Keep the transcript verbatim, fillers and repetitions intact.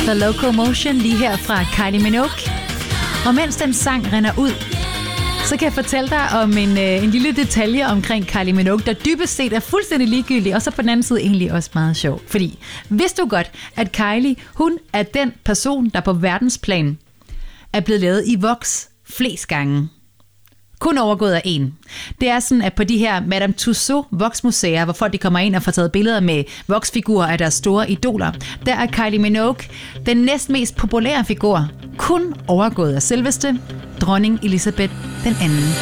The Locomotion lige her fra Kylie Minogue. Og mens den sang rinder ud, så kan jeg fortælle dig om en, øh, en lille detalje omkring Kylie Minogue, der dybest set er fuldstændig ligegyldig, og så på den anden side egentlig også meget sjov. Fordi vidste du godt, at Kylie, hun er den person, der på verdensplan er blevet lavet i voks flest gange. Kun overgået af en. Det er sådan, at på de her Madame Tussauds voksmuseer, hvor folk de kommer ind og får taget billeder med voksfigurer af deres store idoler, der er Kylie Minogue den næstmest populære figur, kun overgået af selveste dronning Elizabeth den anden.